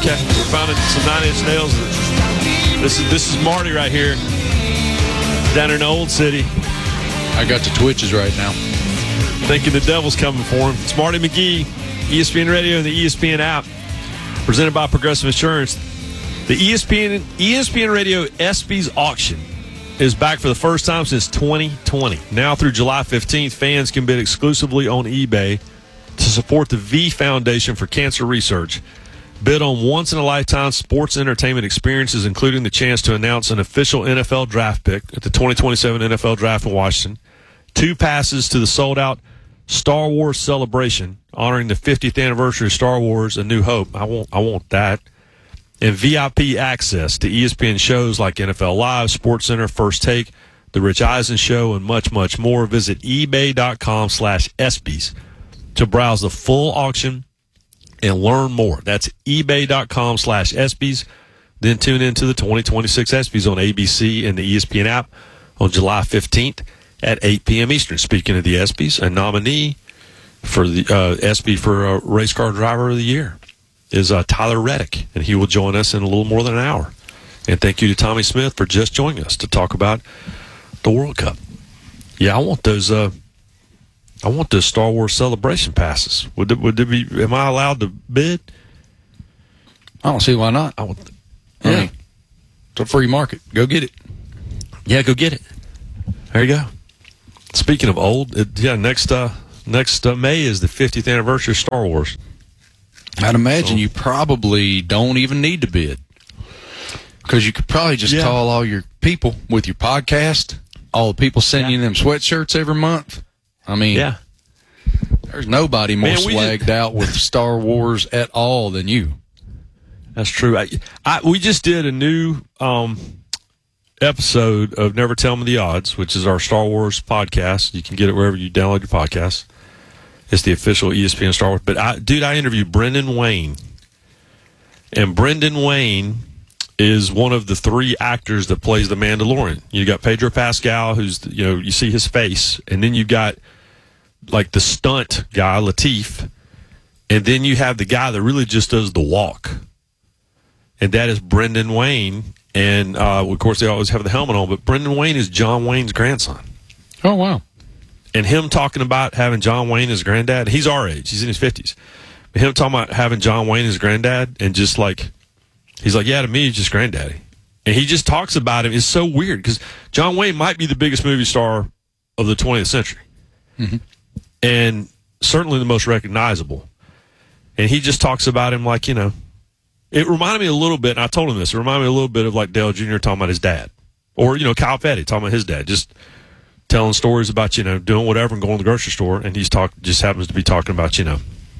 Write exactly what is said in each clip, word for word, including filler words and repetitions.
Okay, we're finding some nine-inch nails. This is this is Marty right here, down in the old city. I got the twitches right now. Thinking the devil's coming for him. It's Marty McGee, E S P N Radio and the E S P N app, presented by Progressive Insurance. The E S P N E S P N Radio ESPYs auction is back for the first time since twenty twenty. Now through July fifteenth, fans can bid exclusively on eBay to support the V Foundation for Cancer Research. Bid on once-in-a-lifetime sports entertainment experiences, including the chance to announce an official N F L draft pick at the twenty twenty-seven N F L Draft in Washington, two passes to the sold-out Star Wars Celebration, honoring the fiftieth anniversary of Star Wars: A New Hope. I want, I want that. And V I P access to E S P N shows like N F L Live, SportsCenter, First Take, The Rich Eisen Show, and much, much more. Visit ebay.com slash ESPYs to browse the full auction and learn more. That's ebay.com slash ESPYs. Then tune into the twenty twenty-six ESPYs on A B C and the E S P N app on July fifteenth at eight p.m. Eastern. Speaking of the ESPYs, a nominee for the uh, ESPY for uh, Race Car Driver of the Year is uh, Tyler Reddick, and he will join us in a little more than an hour. And thank you to Tommy Smith for just joining us to talk about the World Cup. Yeah, I want those. Uh, I want those Star Wars Celebration passes. Would it, would it be? Am I allowed to bid? I don't see why not. I want. I Yeah, mean, it's a free market. Go get it. yeah, go get it. There you go. Speaking of old, it, yeah, next uh, next uh, May is the fiftieth anniversary of Star Wars. I'd imagine So- you probably don't even need to bid, because you could probably just Yeah. call all your people with your podcast, all the people sending you them sweatshirts every month. I mean, Yeah. there's nobody more Man, we swagged out with Star Wars at all than you. That's true. I, I we just did a new um, episode of Never Tell Me the Odds, which is our Star Wars podcast. You can get it wherever you download your podcasts. It's the official E S P N Star Wars. But I, dude, I interviewed Brendan Wayne, and Brendan Wayne is one of the three actors that plays the Mandalorian. You got Pedro Pascal, who's, you know, you see his face, and then you got like the stunt guy, Latif, and then you have the guy that really just does the walk. And that is Brendan Wayne. And, uh, of course, they always have the helmet on. But Brendan Wayne is John Wayne's grandson. Oh, wow. And him talking about having John Wayne as granddad, he's our age. He's in his fifties. But him talking about having John Wayne as granddad and just like, he's like, yeah, to me, he's just granddaddy. And he just talks about him. It's so weird because John Wayne might be the biggest movie star of the twentieth century. Mm-hmm. And certainly the most recognizable. And he just talks about him like, you know, it reminded me a little bit, and I told him this, it reminded me a little bit of like Dale Junior talking about his dad. Or, you know, Kyle Petty talking about his dad. Just telling stories about, you know, doing whatever and going to the grocery store. And he's talk just happens to be talking about, you know,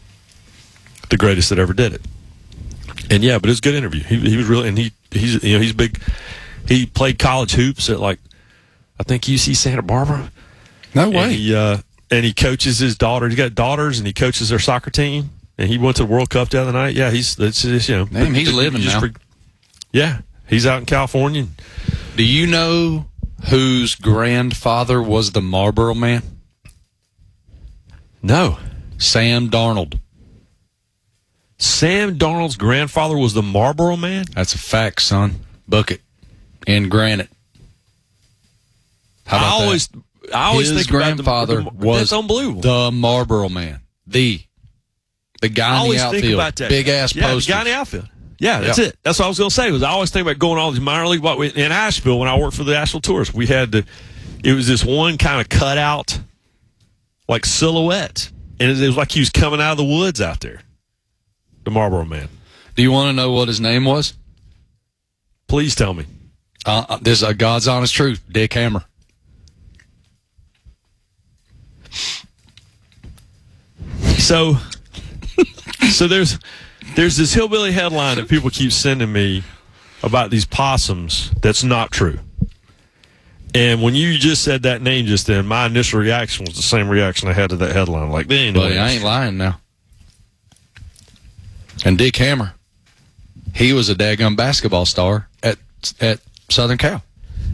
the greatest that ever did it. And yeah, but it was a good interview. He, he was really, and he, he's, you know, he's big. He played college hoops at like, I think U C Santa Barbara. No And way. he, uh, and he coaches his daughter. He's got daughters, and he coaches their soccer team. And he went to the World Cup the other night. Yeah, he's it's, it's you know, Damn, he's living just now. pre- yeah, he's out in California. Do you know whose grandfather was the Marlboro Man? No, Sam Darnold. Sam Darnold's grandfather was the Marlboro Man. That's a fact, son. Bucket and granite. How I about always, that? I always His think grandfather about the, the, was that's unbelievable. the Marlboro Man. The the I guy in the always outfield. think about that. Big ass yeah, posters. the guy in the outfield. Yeah, that's Yeah. it. That's what I was going to say. Was I always think about going to all these minor league. What we, in Asheville when I worked for the Asheville Tourists, we had the. It was this one kind of cutout, like silhouette, and it was like he was coming out of the woods out there. The Marlboro Man. Do you want to know what his name was? Please tell me. Uh, uh, this is a God's honest truth. Dick Hammer. So, so there's there's this hillbilly headline that people keep sending me about these possums that's not true. And when you just said that name just then, my initial reaction was the same reaction I had to that headline. Like, they ain't no Buddy, way. I ain't lying now. And Dick Hammer, he was a daggum basketball star at at Southern Cal.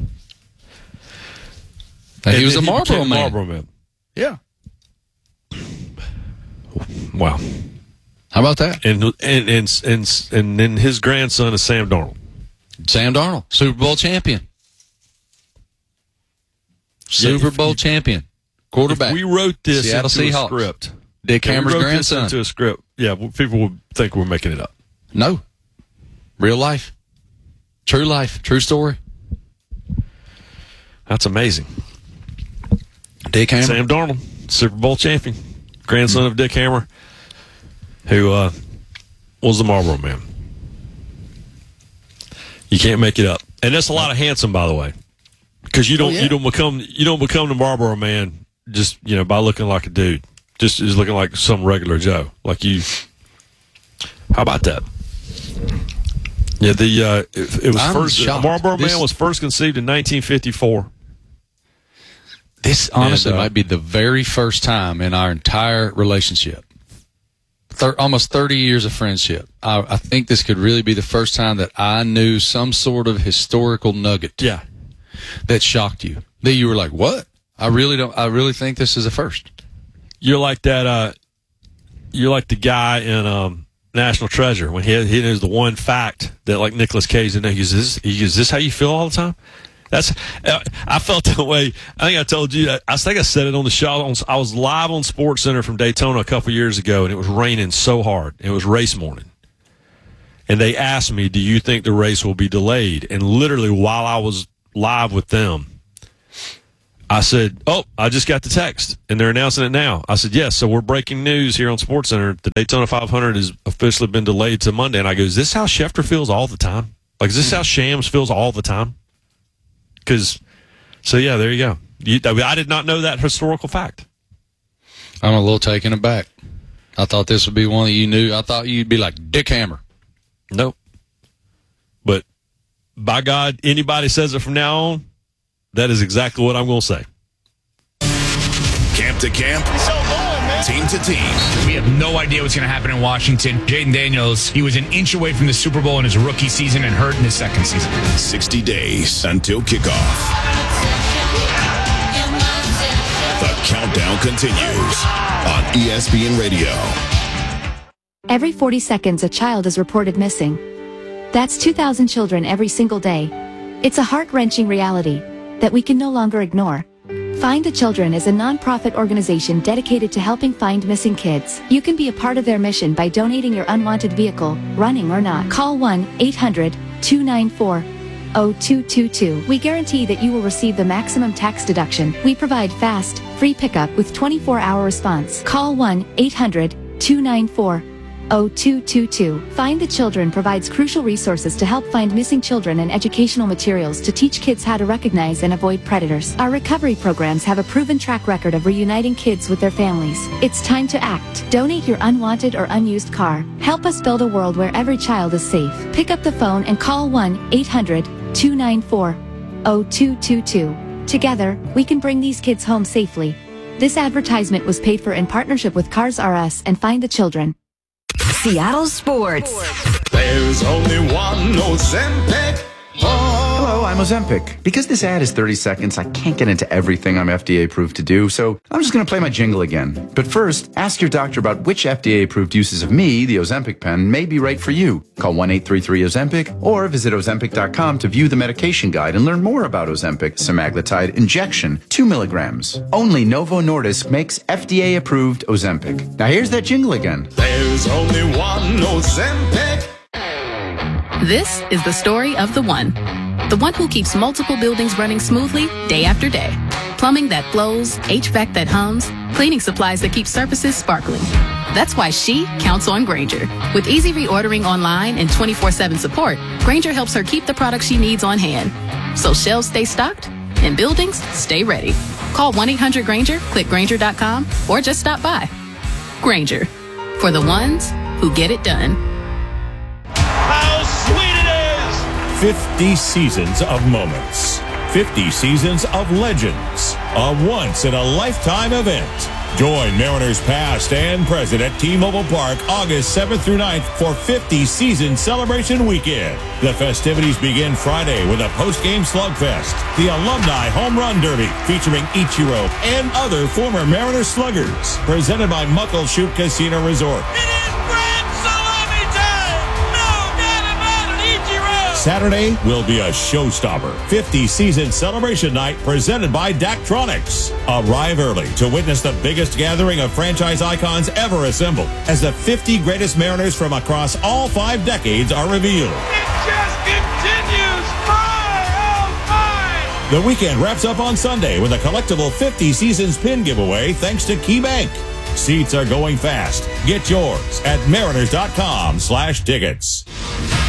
And he was a then Marlboro became Man. Marlboro Man. Yeah. Wow. How about that? And and and and and then his grandson is Sam Darnold. Sam Darnold, Super Bowl champion. Super Bowl champion. Quarterback. If we wrote this Seattle into Seahawks. a script. Dick if Hammer's we wrote grandson. This into a script. Yeah, well, people would think we're making it up. No. Real life. True life. True story. That's amazing. Dick Hammer. Sam Darnold, Super Bowl champion, grandson mm-hmm. of Dick Hammer, who uh, was the Marlboro Man. You can't make it up, and that's a lot of handsome, by the way, because you don't oh, yeah. you don't become you don't become the Marlboro Man just you know by looking like a dude, just just looking like some regular Joe, like you. How about that? Yeah, the uh, it, it was I'm first. shocked. The Marlboro this, Man was first conceived in nineteen fifty-four. This honestly and, uh, might be the very first time in our entire relationship, thir- almost thirty years of friendship. I, I think this could really be the first time that I knew some sort of historical nugget. Yeah, that shocked you. That you were like, "What? I really don't. I really think this is a first." You're like that. Uh, you're like the guy in um, National Treasure when he he knows the one fact that like Nicolas Cage didn't know. He goes, "Is this, he goes, is this how you feel all the time?" That's. I felt that way. I think I told you. I think I said it on the show. I was live on Sports Center from Daytona a couple years ago, and it was raining so hard. It was race morning, and they asked me, "Do you think the race will be delayed?" And literally, while I was live with them, I said, "Oh, I just got the text, and they're announcing it now." I said, "Yes." So we're breaking news here on Sports Center. The Daytona five hundred has officially been delayed to Monday. And I go, "Is this how Schefter feels all the time? Like, is this how Shams feels all the time?" Because, so yeah, there you go. You, I did not know that historical fact. I'm a little taken aback. I thought this would be one that you knew. I thought you'd be like Dick Hammer. Nope. But by God, anybody says it from now on, that is exactly what I'm going to say. Camp to camp, team to team. We have no idea what's going to happen in Washington. Jaden Daniels, he was an inch away from the Super Bowl in his rookie season and hurt in his second season. sixty days until kickoff. The countdown continues on E S P N Radio. Every forty seconds, a child is reported missing. That's two thousand children every single day. It's a heart-wrenching reality that we can no longer ignore. Find the Children is a non-profit organization dedicated to helping find missing kids. You can be a part of their mission by donating your unwanted vehicle, running or not. Call one eight hundred two nine four zero two two two. We guarantee that you will receive the maximum tax deduction. We provide fast, free pickup with twenty-four hour response. Call one eight hundred two nine four zero two two two. Find the Children provides crucial resources to help find missing children and educational materials to teach kids how to recognize and avoid predators. Our recovery programs have a proven track record of reuniting kids with their families. It's time to act. Donate your unwanted or unused car. Help us build a world where every child is safe. Pick up the phone and call one eight hundred two nine four zero two two two. Together, we can bring these kids home safely. This advertisement was paid for in partnership with Cars R Us and Find the Children. Seattle Sports. There's only one Ozempic. Hello, I'm Ozempic. Because this ad is thirty seconds, I can't get into everything I'm F D A approved to do, so I'm just going to play my jingle again. But first, ask your doctor about which F D A approved uses of me, the Ozempic pen, may be right for you. Call one eight three three Ozempic or visit Ozempic dot com to view the medication guide and learn more about Ozempic semaglutide injection, two milligrams. Only Novo Nordisk makes F D A approved Ozempic. Now here's that jingle again. There's only one Ozempic. This is the story of the one. The one who keeps multiple buildings running smoothly day after day. Plumbing that flows, H V A C that hums, cleaning supplies that keep surfaces sparkling. That's why she counts on Grainger. With easy reordering online and twenty-four seven support, Grainger helps her keep the products she needs on hand. So shelves stay stocked and buildings stay ready. Call one eight hundred Grainger, click Grainger dot com, or just stop by. Grainger, for the ones who get it done. How sweet it is! fifty seasons of moments. fifty seasons of legends. A once-in-a-lifetime event. Join Mariners past and present at T-Mobile Park August seventh through ninth for fifty Season Celebration Weekend. The festivities begin Friday with a post-game slugfest, the Alumni Home Run Derby featuring Ichiro and other former Mariners sluggers. Presented by Muckleshoot Casino Resort. It is Brad Saturday will be a showstopper. fifty season celebration night presented by Daktronics. Arrive early to witness the biggest gathering of franchise icons ever assembled as the fifty greatest Mariners from across all five decades are revealed. It just continues. My, oh my! The weekend wraps up on Sunday with a collectible fifty seasons pin giveaway thanks to KeyBank. Seats are going fast. Get yours at mariners.com slash tickets.